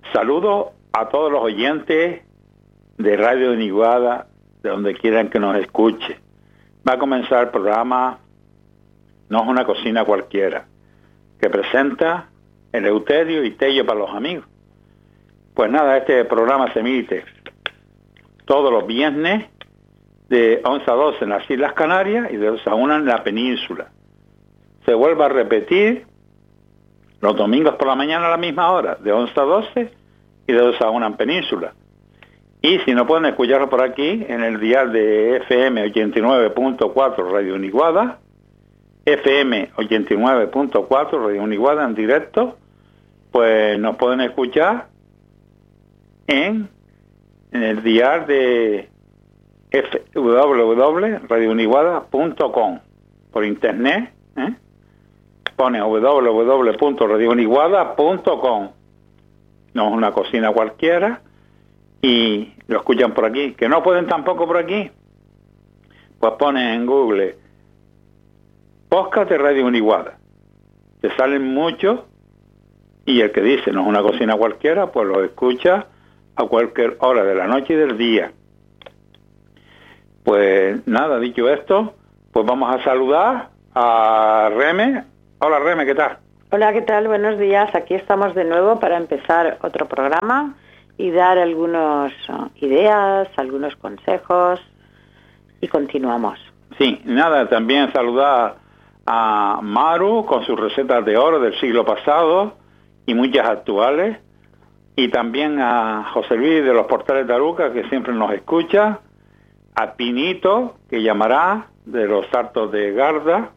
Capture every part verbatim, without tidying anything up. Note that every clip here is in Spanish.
Saludo a todos los oyentes de Radio Niguada, de donde quieran que nos escuche. Va a comenzar el programa No es una cocina cualquiera, que presenta Eleuterio y Tello para los amigos. Pues nada, este programa se emite todos los viernes de once a doce en las Islas Canarias y de doce a una en la península. Se vuelve a repetir los domingos por la mañana a la misma hora, de once a doce y de doce a una en península. Y si no pueden escucharlo por aquí, en el dial de F M ochenta y nueve punto cuatro Radio Niguada, F M ochenta y nueve punto cuatro Radio Niguada en directo, pues nos pueden escuchar en, en el dial de w w w punto radio niguada punto com por internet, ¿eh? Pone w w w punto radio niguada punto com. No es una cocina cualquiera y lo escuchan por aquí. Que no pueden tampoco por aquí, pues ponen en Google podcast de Radio Niguada. Te salen muchos y el que dice no es una cocina cualquiera, pues lo escucha a cualquier hora de la noche y del día. Pues nada, dicho esto, pues vamos a saludar a Reme. Hola Reme, ¿qué tal? Hola, ¿qué tal? Buenos días. Aquí estamos de nuevo para empezar otro programa y dar algunas uh, ideas, algunos consejos y continuamos. Sí, nada, también saludar a Maru con sus recetas de oro del siglo pasado y muchas actuales, y también a José Luis de los Portales de Aruca, que siempre nos escucha, a Pinito, que llamará, de los Sartos de Garda,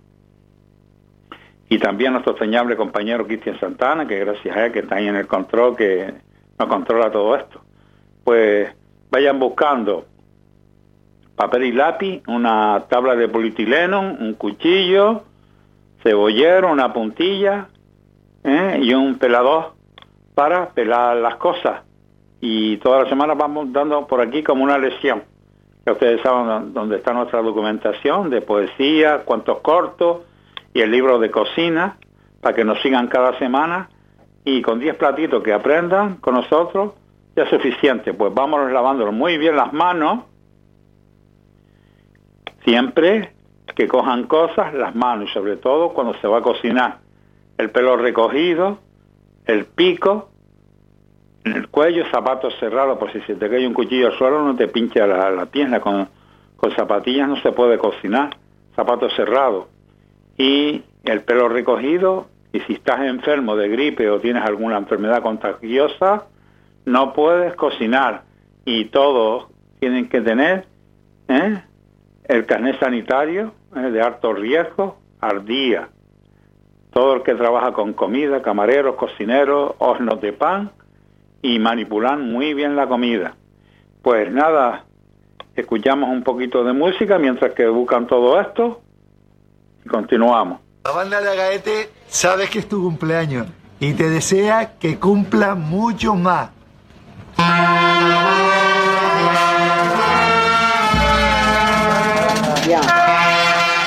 y también a nuestro extrañable compañero Cristian Santana, que gracias a él que está ahí en el control, que nos controla todo esto. Pues vayan buscando papel y lápiz, una tabla de polietileno, un cuchillo, cebollero, una puntilla, ¿eh? y un pelador para pelar las cosas. Y todas las semanas vamos dando por aquí como una lección. Que ustedes saben dónde está nuestra documentación de poesía, cuentos cortos y el libro de cocina, para que nos sigan cada semana, y con diez platitos que aprendan con nosotros ya es suficiente. Pues vámonos lavándonos muy bien las manos, siempre que cojan cosas, las manos, y sobre todo cuando se va a cocinar. El pelo recogido, el pico, en el cuello, zapatos cerrados, por si se te cae un cuchillo al suelo no te pincha la, la pierna. Con, con zapatillas no se puede cocinar, zapatos cerrados. Y el pelo recogido, y si estás enfermo de gripe o tienes alguna enfermedad contagiosa, no puedes cocinar. Y todos tienen que tener ¿eh? el carnet sanitario ¿eh? de alto riesgo al día. Todo el que trabaja con comida, camareros, cocineros, hornos de pan, y manipulan muy bien la comida. Pues nada, escuchamos un poquito de música mientras que buscan todo esto y continuamos. La banda de Agaete sabe que es tu cumpleaños y te desea que cumpla mucho más.